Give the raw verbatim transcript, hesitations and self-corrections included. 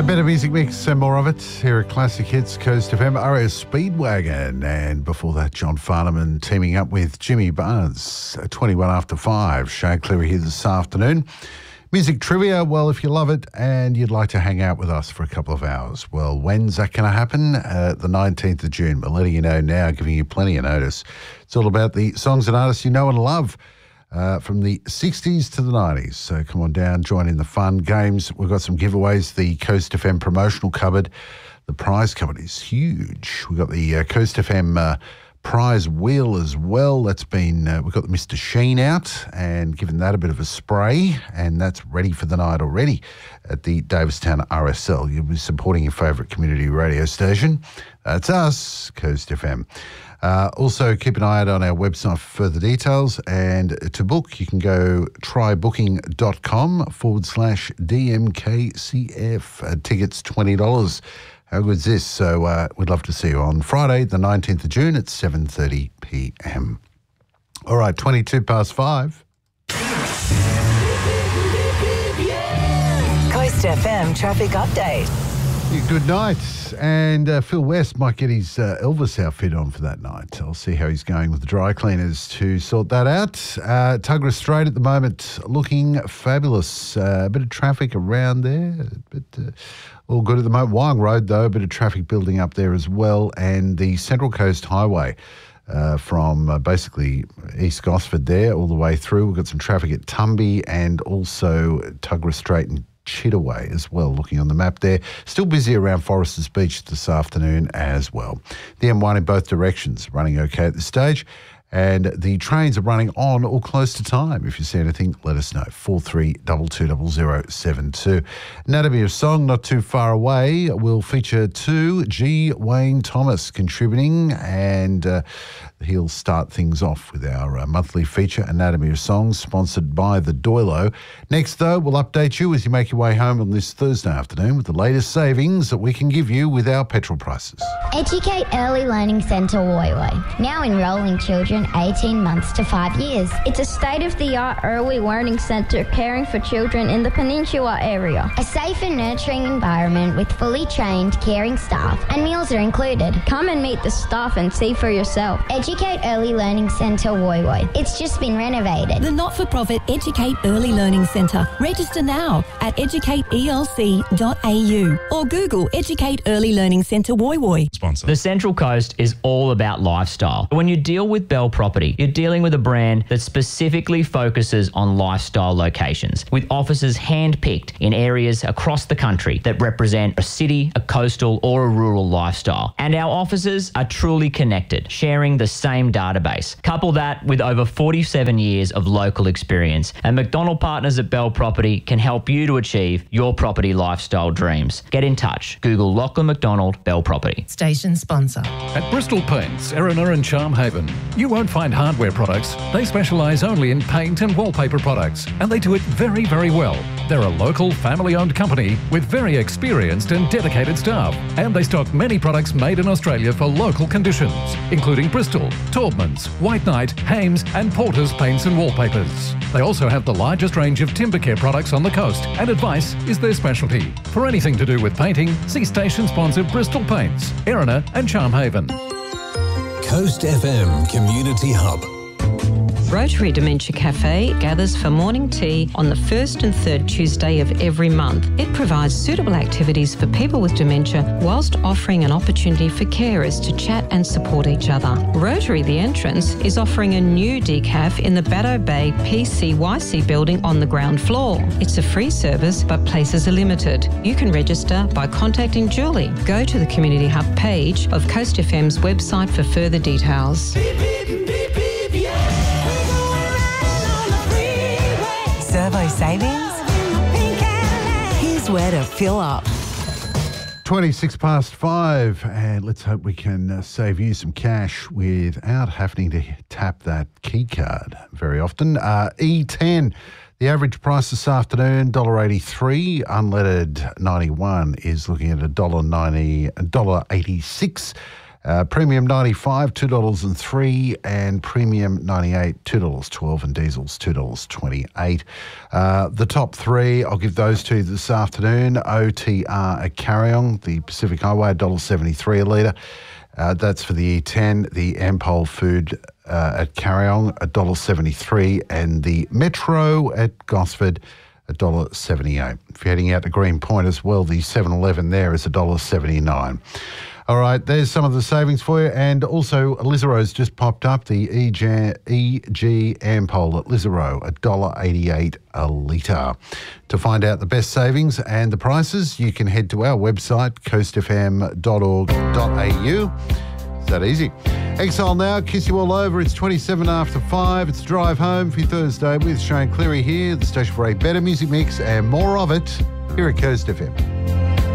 A better music mix and more of it here at Classic Hits, Coast F M, R S Speedwagon. And before that, John Farnham teaming up with Jimmy Barnes, twenty-one after five. Shane Cleary here this afternoon. Music trivia, well, if you love it and you'd like to hang out with us for a couple of hours, well, when's that going to happen? Uh, the nineteenth of June. We're letting you know now, giving you plenty of notice. It's all about the songs and artists you know and love. Uh, from the sixties to the nineties. So come on down, join in the fun games. We've got some giveaways. The Coast F M promotional cupboard, the prize cupboard is huge. We've got the uh, Coast F M uh, prize wheel as well. That's been, uh, we've got the Mister Sheen out and given that a bit of a spray, and that's ready for the night already at the Davistown R S L. You'll be supporting your favourite community radio station. That's us, Coast F M. Uh, also, keep an eye out on our website for further details. And to book, you can go trybooking.com forward slash DMKCF. Uh, tickets twenty dollars. How good is this? So uh, we'd love to see you on Friday, the nineteenth of June at seven thirty p m. All right, twenty-two past five. Coast F M traffic update. Good night. And uh, Phil West might get his uh, Elvis outfit on for that night. I'll see how he's going with the dry cleaners to sort that out. Uh, Tuggerah Strait at the moment looking fabulous. Uh, a bit of traffic around there, but uh, all good at the moment. Wyong Road, though, a bit of traffic building up there as well. And the Central Coast Highway uh, from uh, basically East Gosford there all the way through. We've got some traffic at Tumby and also Tuggerah Strait and Chittaway as well, looking on the map there. Still busy around Foresters Beach this afternoon as well. The M one in both directions running okay at this stage, and the trains are running on or close to time. If you see anything, let us know. four three two two zero zero seven two. Anatomy of Song, not too far away, will feature two G. Wayne Thomas contributing, and uh, he'll start things off with our uh, monthly feature, Anatomy of Songs, sponsored by the Doilo. Next, though, we'll update you as you make your way home on this Thursday afternoon with the latest savings that we can give you with our petrol prices. Educate Early Learning Centre Woy Woy, now enrolling children eighteen months to five years. It's a state-of-the-art early learning centre caring for children in the Peninsula area. A safe and nurturing environment with fully trained, caring staff, and meals are included. Come and meet the staff and see for yourself. Educate Early Learning Centre Woy Woy. It's just been renovated. The not-for-profit Educate Early Learning Centre. Register now at educate e l c dot a u or Google Educate Early Learning Centre Woy Woy. Sponsor. The Central Coast is all about lifestyle. When you deal with Bell Property, you're dealing with a brand that specifically focuses on lifestyle locations, with offices hand-picked in areas across the country that represent a city, a coastal or a rural lifestyle. And our offices are truly connected, sharing the same database. Couple that with over forty-seven years of local experience, and McDonald Partners at Bell Property can help you to achieve your property lifestyle dreams. Get in touch. Google Lachlan McDonald Bell Property. Station sponsor. At Bristol Paints, Erina and Charmhaven, you won't find hardware products. They specialise only in paint and wallpaper products, and they do it very, very well. They're a local, family-owned company with very experienced and dedicated staff, and they stock many products made in Australia for local conditions, including Bristol, Taubmans, White Knight, Hames and Porter's paints and wallpapers. They also have the largest range of timber care products on the coast, and advice is their specialty. For anything to do with painting, see station sponsor Bristol Paints, Erina and Charmhaven. Coast F M Community Hub. Rotary Dementia Cafe gathers for morning tea on the first and third Tuesday of every month. It provides suitable activities for people with dementia whilst offering an opportunity for carers to chat and support each other. Rotary The Entrance is offering a new decaf in the Baddo Bay P C Y C building on the ground floor. It's a free service, but places are limited. You can register by contacting Julie. Go to the Community Hub page of Coast F M's website for further details. Servo savings? Here's where to fill up. twenty-six past five, and let's hope we can uh, save you some cash without having to tap that key card very often. Uh, E ten, the average price this afternoon, one dollar eighty-three. Unleaded ninety-one is looking at one dollar ninety, one dollar eighty-six. Uh, Premium ninety-five, two dollars and three, and Premium ninety-eight, two dollars twelve, and diesel's two dollars twenty-eight. Uh, the top three, I'll give those two this afternoon. O T R at Carryong, the Pacific Highway, one dollar seventy-three a litre. Uh, that's for the E ten. The Ampol Food uh, at Carryong, one dollar seventy-three, and the Metro at Gosford, one dollar seventy-eight. If you're heading out to Green Point as well, the seven eleven there is one dollar seventy-nine. All right, there's some of the savings for you. And also, Lizero's just popped up, the E G, E G Ampol at Lizero, one dollar eighty-eight a litre. To find out the best savings and the prices, you can head to our website, coast f m dot org dot a u. It's that easy. Exile now, kiss you all over. It's twenty-seven after five. It's Drive Home for your Thursday with Shane Cleary here, the station for a better music mix and more of it here at Coast F M.